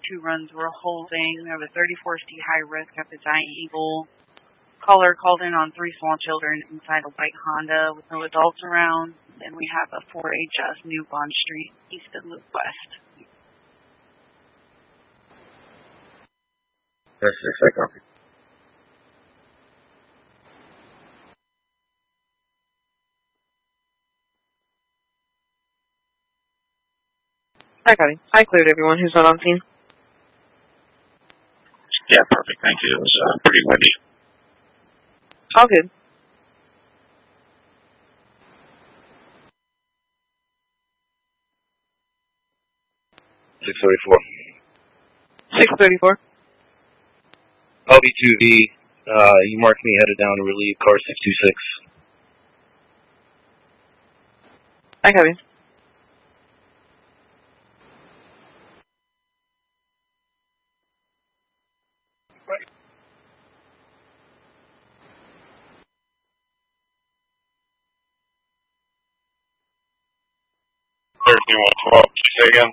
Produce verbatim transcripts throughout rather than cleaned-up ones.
two runs were holding. We have a thirty-four C high risk at the Giant Eagle. Caller called in on three small children inside a white Honda with no adults around. And we have a four H S New Bond Street, east of Loop West. That's six, I copy. I got it. I cleared everyone who's not on scene. Yeah, perfect. Thank you. It was uh, pretty windy. All good. six thirty-four. six thirty-four. L B two V, uh, you marked me headed down to relieve car six two six. I got it. thirteen one twelve, say again?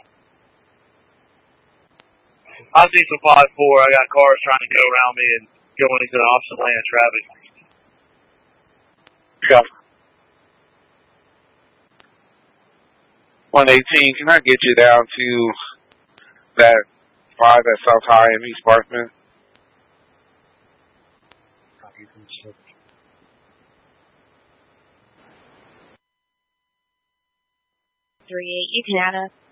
I see supply four. I got cars trying to go around me and going into the opposite lane of traffic. Yeah. one eighteen, can I get you down to that five at South High in East Parkman? three eight, you can add us.